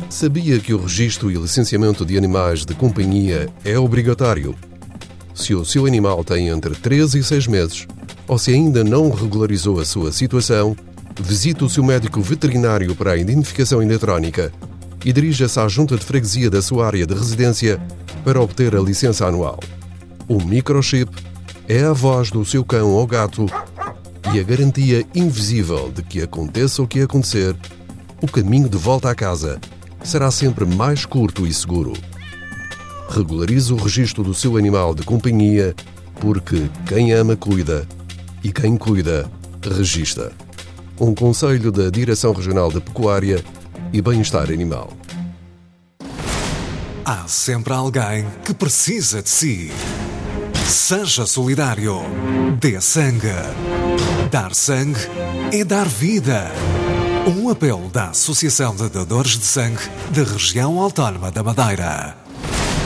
Sabia que o registro e licenciamento de animais de companhia é obrigatório? Se o seu animal tem entre 3 e 6 meses, ou se ainda não regularizou a sua situação, visite o seu médico veterinário para a identificação eletrónica e dirija-se à junta de freguesia da sua área de residência para obter a licença anual. O microchip é a voz do seu cão ou gato e a garantia invisível de que aconteça o que acontecer, o caminho de volta à casa será sempre mais curto e seguro. Regularize o registro do seu animal de companhia, porque quem ama cuida e quem cuida registra. Um conselho da Direção Regional de Pecuária e Bem-Estar Animal. Há sempre alguém que precisa de si. Seja solidário. Dê sangue. Dar sangue é dar vida. Um apelo da Associação de Doadores de Sangue da Região Autónoma da Madeira.